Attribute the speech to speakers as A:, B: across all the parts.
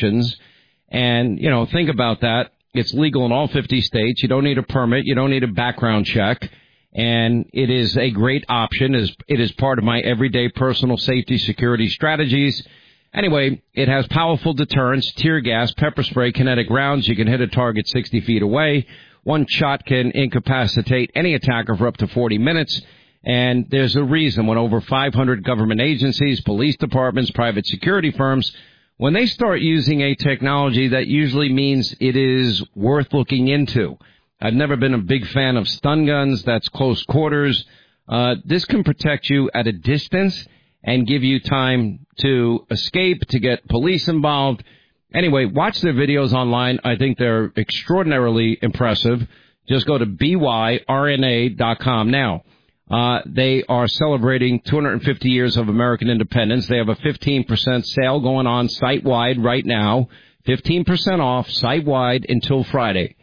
A: elections. And, think about that. It's legal in all 50 states. You don't need a permit. You don't need a background check. And it is a great option. It is part of my everyday personal safety security strategies. Anyway, it has powerful deterrence, tear gas, pepper spray, kinetic rounds. You can hit a target 60 feet away. One shot can incapacitate any attacker for up to 40 minutes. And there's a reason when over 500 government agencies, police departments, private security firms, when they start using a technology, that usually means it is worth looking into. I've never been a big fan of stun guns. That's close quarters. This can protect you at a distance and give you time to escape, to get police involved. Anyway, watch their videos online. I think they're extraordinarily impressive. Just go to byrna.com now. They are celebrating 250 years of American independence. They have a 15% sale going on site-wide right now. 15% off site-wide until Friday.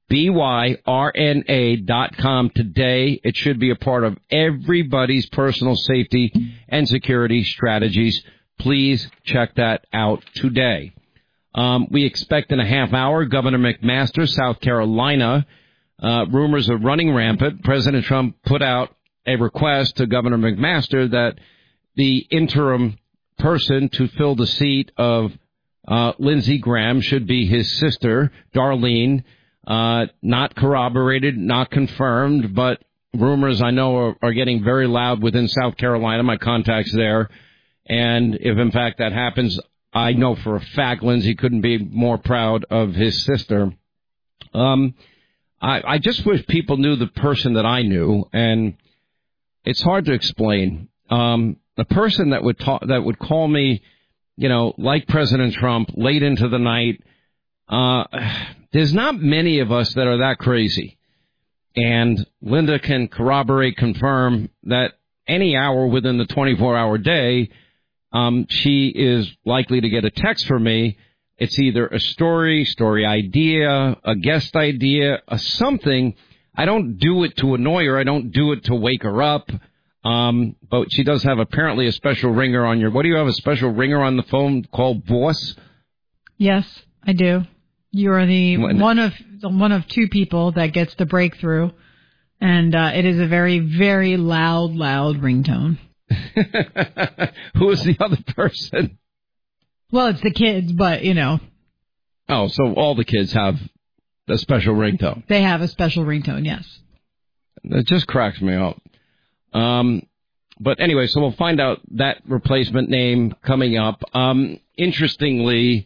A: byrna.com today. It should be a part of everybody's personal safety and security strategies. Please check that out today. We expect in a half hour, Governor McMaster, South Carolina. Rumors are running rampant. President Trump put out a request to Governor McMaster that the interim person to fill the seat of Lindsey Graham should be his sister, Darlene. Not corroborated, not confirmed, but rumors I know are getting very loud within South Carolina, my contacts there. And if, in fact, that happens, I know for a fact Lindsey couldn't be more proud of his sister. I just wish people knew the person that I knew, and it's hard to explain. The person that would call me, like President Trump, late into the night. There's not many of us that are that crazy. And Linda can corroborate, confirm that any hour within the 24-hour day, she is likely to get a text from me. It's either a story idea, a guest idea, something. I don't do it to annoy her. I don't do it to wake her up. But she does have apparently a special ringer on what do you have, a special ringer on the phone called Boss?
B: Yes, I do. You are the one of two people that gets the breakthrough, and it is a very, very loud ringtone.
A: Who is the other person?
B: Well, it's the kids, but
A: Oh, so all the kids have a special ringtone.
B: They have a special ringtone, yes.
A: That just cracks me up. But anyway, so we'll find out that replacement name coming up. Interestingly,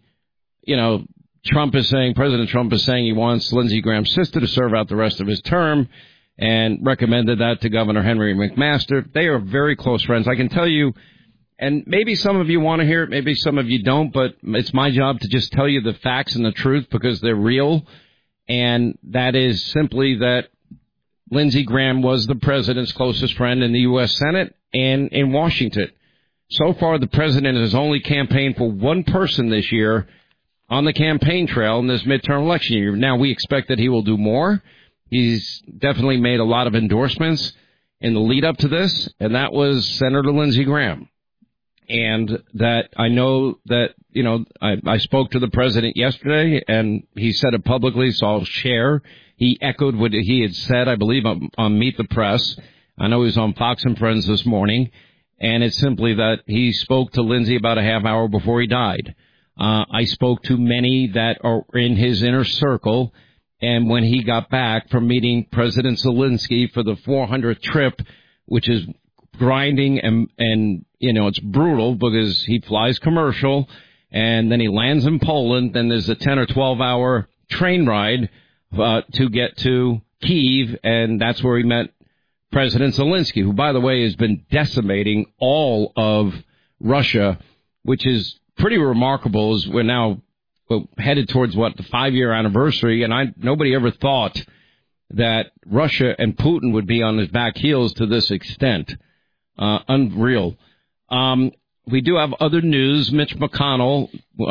A: President Trump is saying he wants Lindsey Graham's sister to serve out the rest of his term and recommended that to Governor Henry McMaster. They are very close friends. I can tell you, and maybe some of you want to hear it, maybe some of you don't, but it's my job to just tell you the facts and the truth because they're real. And that is simply that Lindsey Graham was the president's closest friend in the U.S. Senate and in Washington. So far, the president has only campaigned for one person this year on the campaign trail in this midterm election year. Now, we expect that he will do more. He's definitely made a lot of endorsements in the lead up to this, and that was Senator Lindsey Graham. And that I know that, I spoke to the president yesterday, and he said it publicly, so I'll share. He echoed what he had said, I believe, on Meet the Press. I know he was on Fox and Friends this morning, and it's simply that he spoke to Lindsey about a half hour before he died. I spoke to many that are in his inner circle, and when he got back from meeting President Zelensky for the 400th trip, which is grinding and it's brutal because he flies commercial, and then he lands in Poland, then there's a 10 or 12-hour train ride to get to Kyiv, and that's where he met President Zelensky, who, by the way, has been decimating all of Russia, which is pretty remarkable as we're now headed towards, the 5-year anniversary, and nobody ever thought that Russia and Putin would be on his back heels to this extent. Unreal. We do have other news. Mitch McConnell,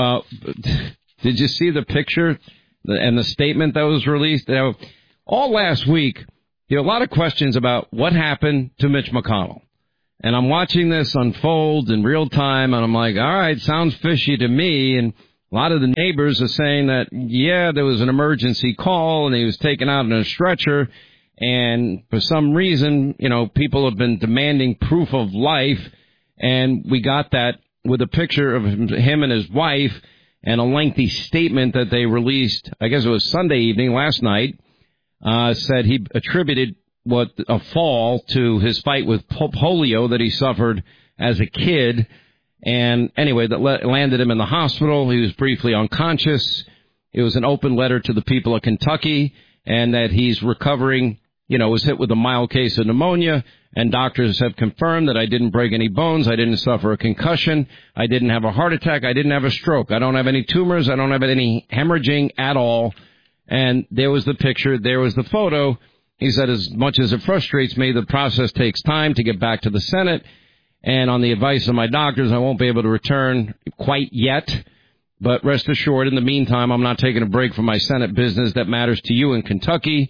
A: did you see the picture and the statement that was released? All last week, there were a lot of questions about what happened to Mitch McConnell. And I'm watching this unfold in real time, and I'm like, all right, sounds fishy to me. And A lot of the neighbors are saying that, yeah, there was an emergency call and he was taken out in a stretcher. And for some reason, people have been demanding proof of life. And we got that with a picture of him and his wife and a lengthy statement that they released, I guess it was Sunday evening, last night, said he attributed a fall to his fight with polio that he suffered as a kid. And anyway, that landed him in the hospital. He was briefly unconscious. It was an open letter to the people of Kentucky, and that he's recovering, was hit with a mild case of pneumonia, and doctors have confirmed that I didn't break any bones, I didn't suffer a concussion, I didn't have a heart attack, I didn't have a stroke, I don't have any tumors, I don't have any hemorrhaging at all. And there was the picture, there was the photo. He said, as much as it frustrates me, the process takes time to get back to the Senate. And on the advice of my doctors, I won't be able to return quite yet. But rest assured, in the meantime, I'm not taking a break from my Senate business that matters to you in Kentucky.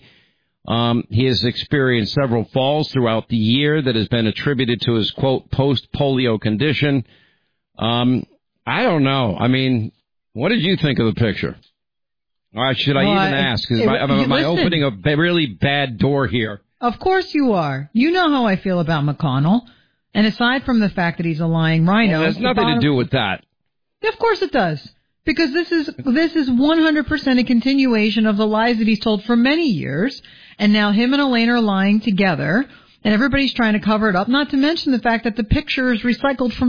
A: He has experienced several falls throughout the year that has been attributed to his, quote, post-polio condition. I don't know. I mean, what did you think of the picture? Or should I even ask? Am I opening a really bad door here?
B: Of course you are. You know how I feel about McConnell. And aside from the fact that he's a lying rhino...
A: Well, it has nothing to do with that.
B: Of course it does. Because this is 100% a continuation of the lies that he's told for many years. And now him and Elaine are lying together. And everybody's trying to cover it up. Not to mention the fact that the picture is recycled from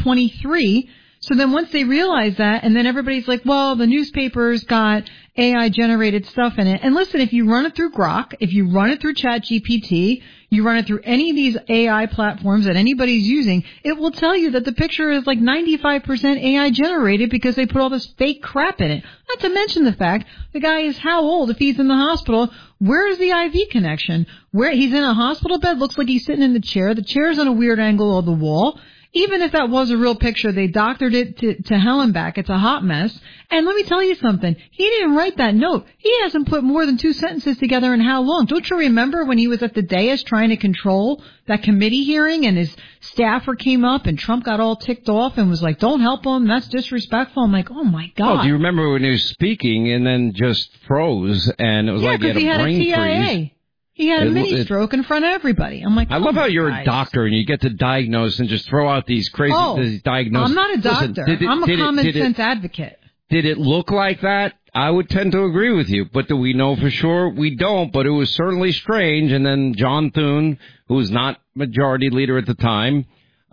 B: 2023. So then once they realize that, and then everybody's like, well, the newspaper's got AI-generated stuff in it. And listen, if you run it through Grok, if you run it through ChatGPT, you run it through any of these AI platforms that anybody's using, it will tell you that the picture is like 95% AI-generated because they put all this fake crap in it. Not to mention the fact the guy is how old if he's in the hospital? Where is the IV connection? Where he's in a hospital bed, looks like he's sitting in the chair. The chair's on a weird angle of the wall. Even if that was a real picture, they doctored it to hell and back. It's a hot mess. And let me tell you something. He didn't write that note. He hasn't put more than 2 sentences together in how long? Don't you remember when he was at the dais trying to control that committee hearing and his staffer came up and Trump got all ticked off and was like, don't help him. That's disrespectful. I'm like, oh, my God.
A: Oh, do you remember when he was speaking and then just froze and it was like he had a brain freeze?
B: He had a mini stroke in front of everybody. I'm like,
A: I love how you're a doctor and you get to diagnose and just throw out these crazy diagnoses.
B: I'm not a doctor. Listen, I'm a common sense advocate.
A: Did it look like that? I would tend to agree with you. But do we know for sure? We don't. But it was certainly strange. And then John Thune, who was not majority leader at the time,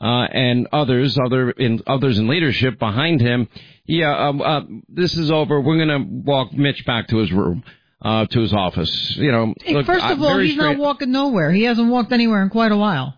A: and others in leadership behind him. Yeah, this is over. We're going to walk Mitch back to his room. To his office. Look,
B: first of all, he's not walking nowhere. He hasn't walked anywhere in quite a while.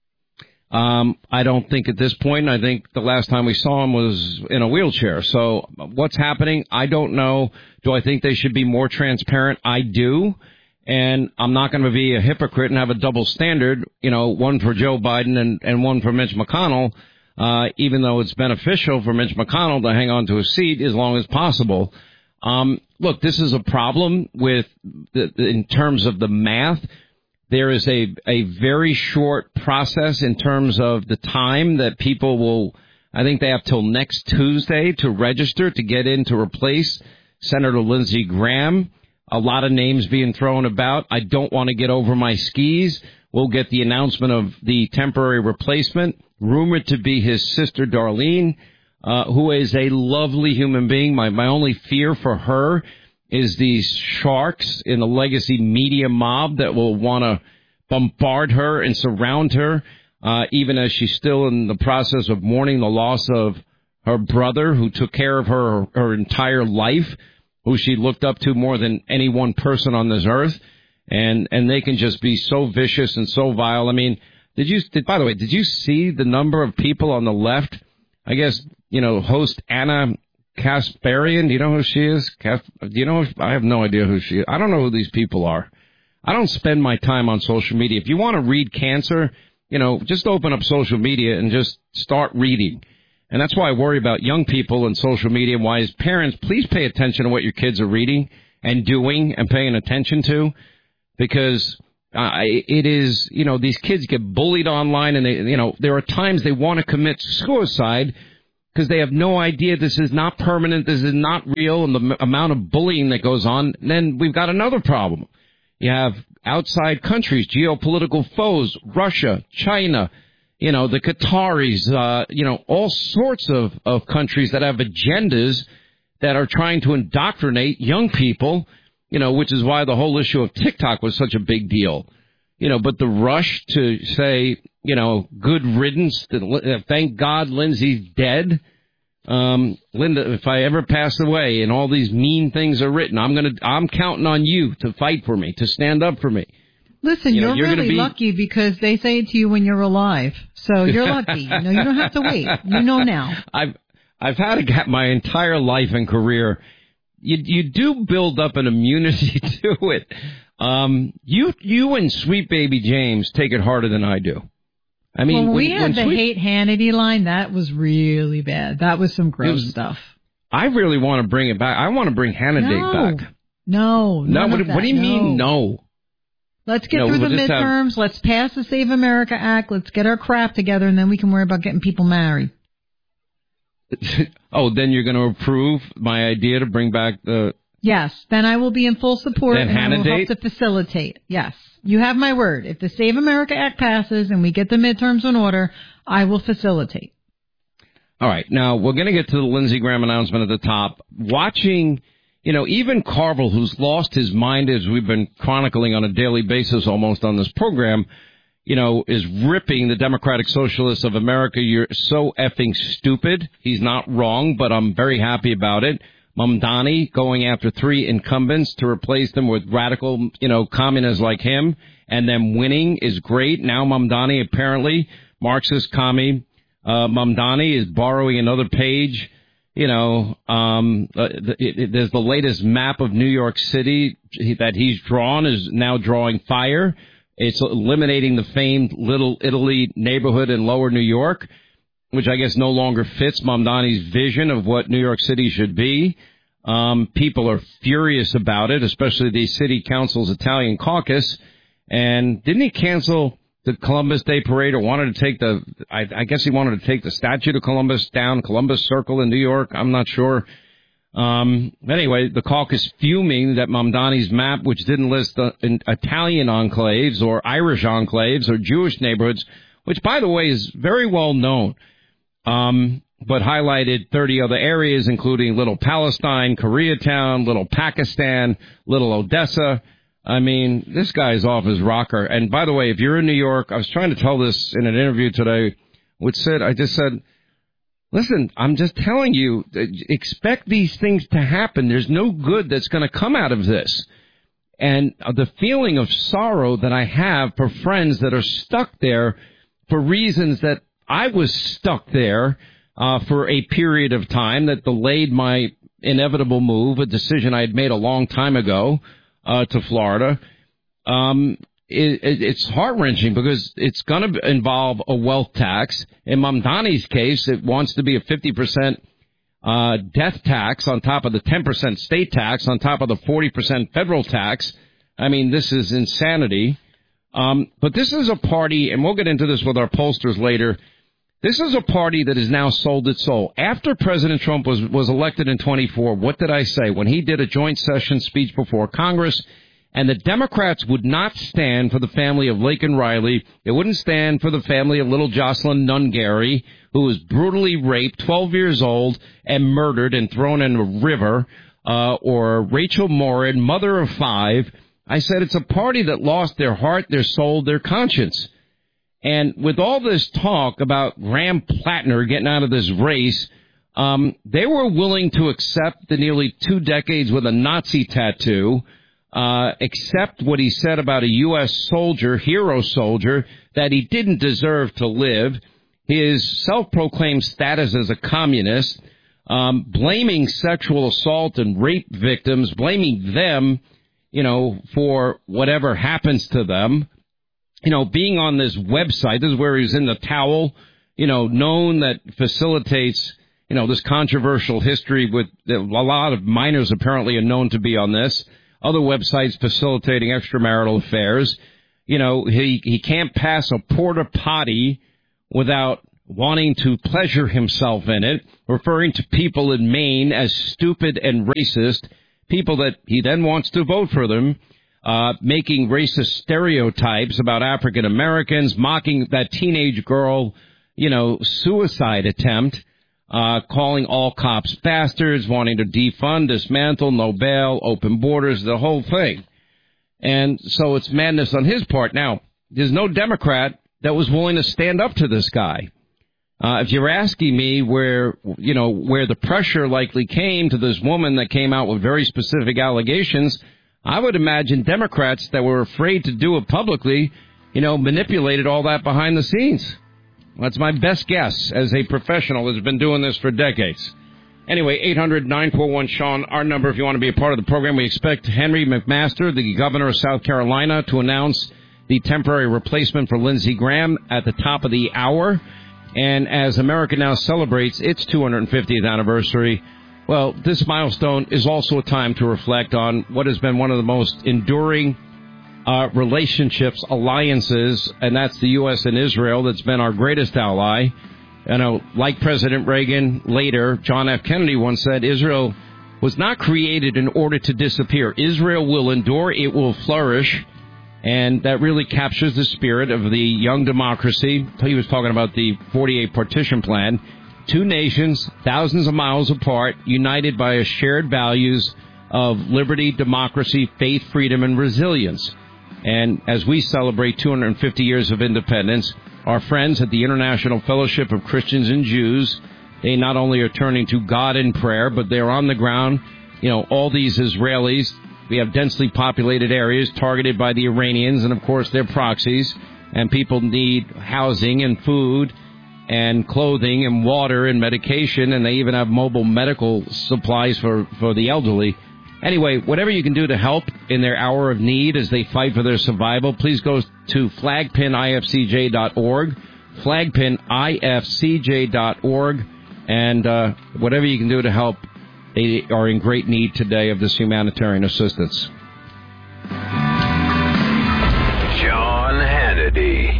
A: I don't think at this point. I think the last time we saw him was in a wheelchair. So what's happening? I don't know. Do I think they should be more transparent? I do. And I'm not going to be a hypocrite and have a double standard, one for Joe Biden and one for Mitch McConnell, even though it's beneficial for Mitch McConnell to hang on to a seat as long as possible. Look, this is a problem with in terms of the math. There is a very short process in terms of the time that people will, I think they have till next Tuesday to register to get in to replace Senator Lindsey Graham. A lot of names being thrown about. I don't want to get over my skis. We'll get the announcement of the temporary replacement, rumored to be his sister Darlene, who is a lovely human being. My only fear for her is these sharks in the legacy media mob that will want to bombard her and surround her, even as she's still in the process of mourning the loss of her brother, who took care of her entire life, who she looked up to more than any one person on this earth. And they can just be so vicious and so vile. I mean, by the way, did you see the number of people on the left? I guess, host Anna Kasparian, do you know who she is? I have no idea who she is. I don't know who these people are. I don't spend my time on social media. If you want to read cancer, just open up social media and just start reading. And that's why I worry about young people and social media. Why, as parents, please pay attention to what your kids are reading and doing and paying attention to, because it is, these kids get bullied online and there are times they want to commit suicide because they have no idea this is not permanent, this is not real, and the amount of bullying that goes on. And then we've got another problem. You have outside countries, geopolitical foes, Russia, China, the Qataris, all sorts of countries that have agendas that are trying to indoctrinate young people, which is why the whole issue of TikTok was such a big deal. But the rush to say, good riddance, thank God Lindsay's dead. Linda, if I ever pass away and all these mean things are written, I'm counting on you to fight for me, to stand up for me.
B: Listen, you're really lucky because they say it to you when you're alive. So you're lucky. You don't have to wait. You know now.
A: I've had my entire life and career. You do build up an immunity to it. You and Sweet Baby James take it harder than I do. I mean,
B: when we had the Hate Hannity line, that was really bad. That was some gross stuff.
A: I really want to bring it back. I want to bring Hannity back.
B: No.
A: What do you mean, no?
B: Let's get through the midterms. Let's pass the Save America Act. Let's get our crap together, and then we can worry about getting people married.
A: Oh, then you're going to approve my idea to bring back the...
B: Yes, then I will be in full support, and I will help to facilitate. Yes, you have my word. If the Save America Act passes and we get the midterms in order, I will facilitate.
A: All right. Now, we're going to get to the Lindsey Graham announcement at the top. Watching, even Carville, who's lost his mind, as we've been chronicling on a daily basis almost on this program, is ripping the Democratic Socialists of America. You're so effing stupid. He's not wrong, but I'm very happy about it. Mamdani going after 3 incumbents to replace them with radical, communists like him, and them winning is great. Now Mamdani, apparently, Marxist commie, Mamdani is borrowing another page. There's the latest map of New York City that he's drawn is now drawing fire. It's eliminating the famed Little Italy neighborhood in Lower New York, which I guess no longer fits Mamdani's vision of what New York City should be. People are furious about it, especially the city council's Italian caucus. And didn't he cancel the Columbus Day Parade, or wanted to take I guess he wanted to take the statue of Columbus down, Columbus Circle in New York. I'm not sure. Anyway, the caucus fuming that Mamdani's map, which didn't list Italian enclaves or Irish enclaves or Jewish neighborhoods, which, by the way, is very well known, but highlighted 30 other areas, including Little Palestine, Koreatown, Little Pakistan, Little Odessa. I mean, this guy's off his rocker. And by the way, if you're in New York, I was trying to tell this in an interview today with Sid. I just said, listen, I'm just telling you, expect these things to happen. There's no good that's going to come out of this. And the feeling of sorrow that I have for friends that are stuck there for reasons that I was stuck there for a period of time that delayed my inevitable move, a decision I had made a long time ago to Florida. It's heart-wrenching because it's going to involve a wealth tax. In Mamdani's case, it wants to be a 50% death tax on top of the 10% state tax on top of the 40% federal tax. I mean, this is insanity. But this is a party, and we'll get into this with our pollsters later, this is a party that has now sold its soul. After President Trump was elected in 24, what did I say? When he did a joint session speech before Congress, and the Democrats would not stand for the family of Laken Riley. They wouldn't stand for the family of little Jocelyn Nungary, who was brutally raped, 12 years old, and murdered and thrown in a river, or Rachel Morin, mother of 5. I said it's a party that lost their heart, their soul, their conscience. And with all this talk about Graham Plattner getting out of this race, they were willing to accept the nearly 2 decades with a Nazi tattoo, accept what he said about a U.S. soldier, hero soldier, that he didn't deserve to live, his self-proclaimed status as a communist, blaming sexual assault and rape victims, blaming them, for whatever happens to them, being on this website. This is where he's in the towel, known that facilitates, this controversial history with a lot of minors apparently are known to be on this. Other websites facilitating extramarital affairs. He can't pass a porta potty without wanting to pleasure himself in it, referring to people in Maine as stupid and racist, people that he then wants to vote for them, making racist stereotypes about African Americans, mocking that teenage girl, suicide attempt, calling all cops bastards, wanting to defund, dismantle, no bail, open borders, the whole thing. And so it's madness on his part. Now, there's no Democrat that was willing to stand up to this guy. If you're asking me where the pressure likely came to this woman that came out with very specific allegations, I would imagine Democrats that were afraid to do it publicly, manipulated all that behind the scenes. That's my best guess as a professional who's been doing this for decades. Anyway, 800-941-SEAN, our number if you want to be a part of the program. We expect Henry McMaster, the governor of South Carolina, to announce the temporary replacement for Lindsey Graham at the top of the hour. And as America now celebrates its 250th anniversary, well, this milestone is also a time to reflect on what has been one of the most enduring relationships, alliances, and that's the U.S. and Israel. That's been our greatest ally. Like President Reagan, later, John F. Kennedy once said, Israel was not created in order to disappear. Israel will endure, it will flourish, and that really captures the spirit of the young democracy. He was talking about the 48 partition plan. Two nations, thousands of miles apart, united by a shared values of liberty, democracy, faith, freedom, and resilience. And as we celebrate 250 years of independence, our friends at the International Fellowship of Christians and Jews, they not only are turning to God in prayer, but they're on the ground. All these Israelis, we have densely populated areas targeted by the Iranians and, of course, their proxies. And people need housing and food and clothing and water and medication. And they even have mobile medical supplies for the elderly. Anyway, whatever you can do to help in their hour of need as they fight for their survival, please go to flagpinifcj.org, flagpinifcj.org, and whatever you can do to help, they are in great need today of this humanitarian assistance.
C: Sean Hannity.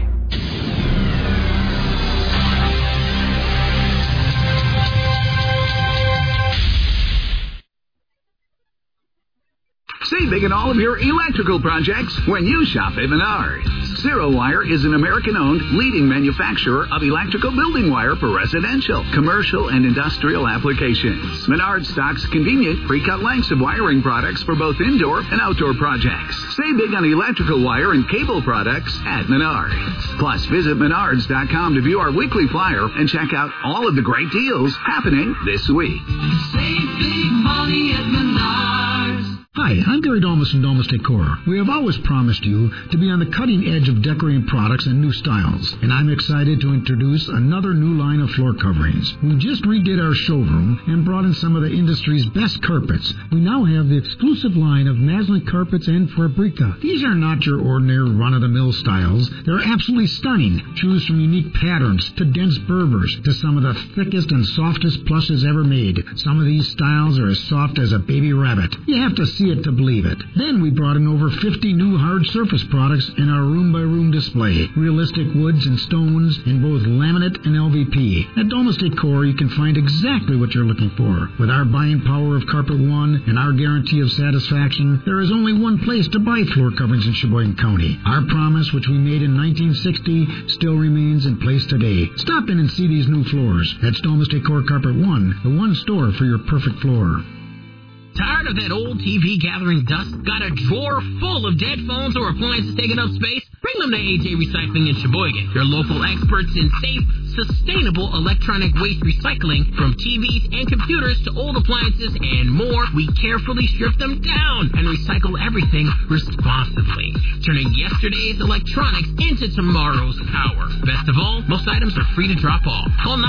D: Save big in all of your electrical projects when you shop at Menards. Zero Wire is an American-owned leading manufacturer of electrical building wire for residential, commercial, and industrial applications. Menards stocks convenient, pre-cut lengths of wiring products for both indoor and outdoor projects. Save big on electrical wire and cable products at Menards. Plus, visit Menards.com to view our weekly flyer and check out all of the great deals happening this week.
E: Save big money at Menards.
F: Hi, I'm Gary Dolmas from Dolmas Decor. We have always promised you to be on the cutting edge of decorating products and new styles, and I'm excited to introduce another new line of floor coverings. We just redid our showroom and brought in some of the industry's best carpets. We now have the exclusive line of Maslin carpets and Fabrica. These are not your ordinary run-of-the-mill styles. They're absolutely stunning. Choose from unique patterns to dense Berbers to some of the thickest and softest plushes ever made. Some of these styles are as soft as a baby rabbit. You have to see it to believe it. Then we brought in over 50 new hard surface products in our room-by-room display. Realistic woods and stones in both laminate and LVP. At Dolmas Decor, you can find exactly what you're looking for. With our buying power of Carpet One and our guarantee of satisfaction, there is only one place to buy floor coverings in Sheboygan County. Our promise, which we made in 1960, still remains in place today. Stop in and see these new floors. That's Dolmas Decor Carpet One, the one store for your perfect floor.
G: Tired of that old TV gathering dust? Got a drawer full of dead phones or appliances taking up space? Bring them to AJ Recycling in Sheboygan. Your local experts in safe, sustainable electronic waste recycling. From TVs and computers to old appliances and more, we carefully strip them down and recycle everything responsibly, turning yesterday's electronics into tomorrow's power. Best of all, most items are free to drop off. Call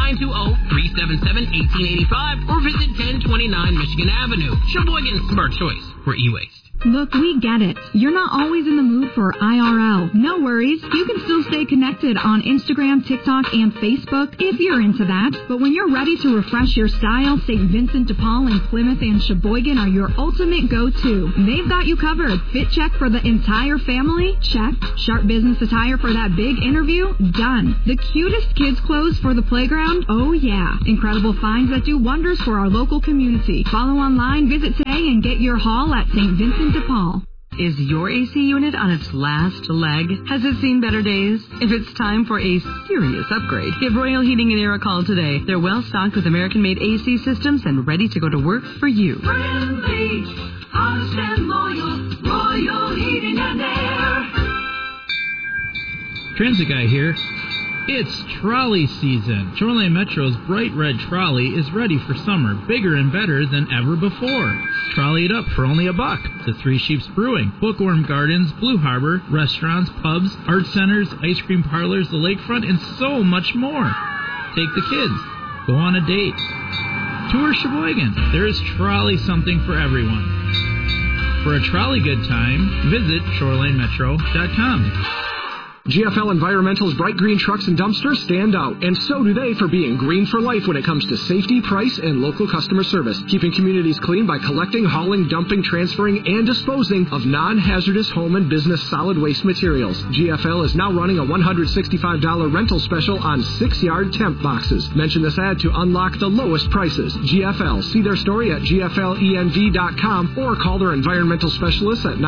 G: 920-377-1885 or visit 1029 Michigan Avenue. Sheboygan's smart choice for e-waste.
H: Look, we get it. You're not always in the mood for IRL. No worries. You can still stay connected on Instagram, TikTok, and Facebook if you're into that. But when you're ready to refresh your style, St. Vincent de Paul and Plymouth and Sheboygan are your ultimate go-to. They've got you covered. Fit check for the entire family? Check. Sharp business attire for that big interview? Done. The cutest kids' clothes for the playground? Oh yeah. Incredible finds that do wonders for our local community. Follow online, visit today, and get your haul at St. Vincent de Paul.
I: Is your AC unit on its last leg? Has it seen better days? If it's time for a serious upgrade, give Royal Heating and Air a call today. They're well stocked with American-made AC systems and ready to go to work for you.
E: Friendly, honest and loyal, Royal Heating and Air.
J: Transit Guy here. It's trolley season. Shoreline Metro's bright red trolley is ready for summer, bigger and better than ever before. Trolley it up for only $1 to Three Sheeps Brewing, Bookworm Gardens, Blue Harbor, restaurants, pubs, art centers, ice cream parlors, the lakefront, and so much more. Take the kids. Go on a date. Tour Sheboygan. There is trolley something for everyone. For a trolley good time, visit ShorelineMetro.com.
K: GFL Environmental's bright green trucks and dumpsters stand out, and so do they for being green for life when it comes to safety, price, and local customer service. Keeping communities clean by collecting, hauling, dumping, transferring, and disposing of non-hazardous home and business solid waste materials. GFL is now running a $165 rental special on 6-yard temp boxes. Mention this ad to unlock the lowest prices. GFL. See their story at GFLENV.com or call their environmental specialists at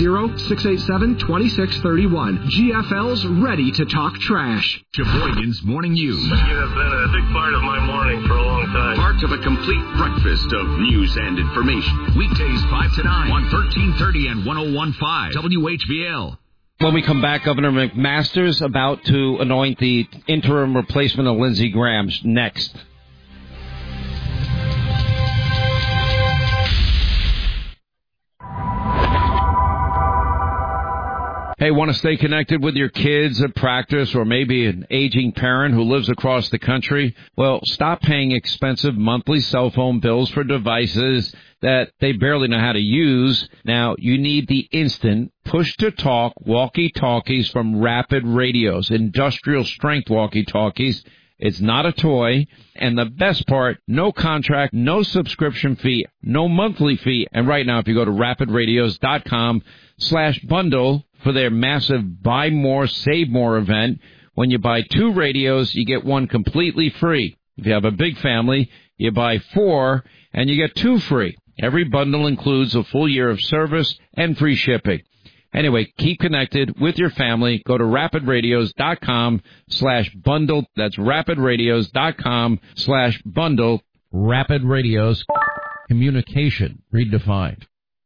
K: 920-687-2631. GFL ready to talk trash.
L: Sheboygan's Morning News.
M: You have been a big part of my morning for a long time.
L: Part of a complete breakfast of news and information. Weekdays 5 to 9 on 1330 and 101.5 WHBL.
A: When we come back, Governor McMaster's about to anoint the interim replacement of Lindsey Graham next. Hey, want to stay connected with your kids at practice or maybe an aging parent who lives across the country? Well, stop paying expensive monthly cell phone bills for devices that they barely know how to use. Now, you need the instant push-to-talk walkie-talkies from Rapid Radios, industrial-strength walkie-talkies. It's not a toy. And the best part, no contract, no subscription fee, no monthly fee. And right now, if you go to rapidradios.com/bundle for their massive Buy More, Save More event, when you buy 2 radios, you get 1 completely free. If you have a big family, you buy 4 and you get 2 free. Every bundle includes a full year of service and free shipping. Anyway, keep connected with your family. Go to rapidradios.com/bundle. That's rapidradios.com/bundle. Rapid Radios. Communication redefined.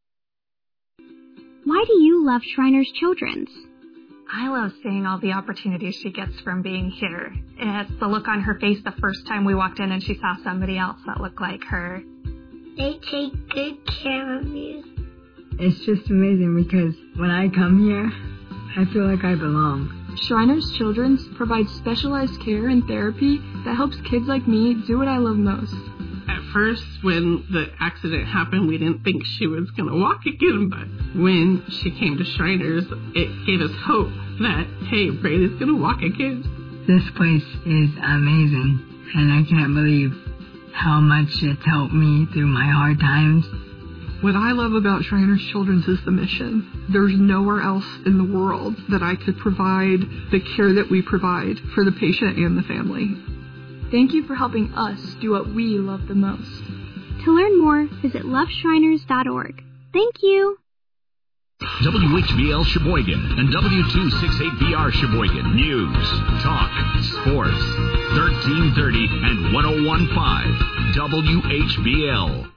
N: Why do you love Shriners Children's?
O: I love seeing all the opportunities she gets from being here. It's the look on her face the first time we walked in and she saw somebody else that looked like her.
P: They take good care of you.
Q: It's just amazing because when I come here, I feel like I belong.
R: Shriners Children's provides specialized care and therapy that helps kids like me do what I love most.
S: At first, when the accident happened, we didn't think she was going to walk again, but when she came to Shriners, it gave us hope that, hey, Brady's going to walk again.
Q: This place is amazing, and I can't believe how much it's helped me through my hard times.
R: What I love about Shriners Children's is the mission. There's nowhere else in the world that I could provide the care that we provide for the patient and the family. Thank you for helping us do what we love the most.
N: To learn more, visit loveshriners.org. Thank you.
L: WHBL Sheboygan and W268BR Sheboygan. News, talk, sports. 1330 and 101.5 WHBL.